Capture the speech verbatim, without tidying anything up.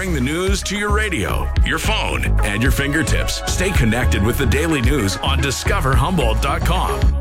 bring the news to your radio, your phone, and your fingertips. Stay connected with the daily news on discover humboldt dot com.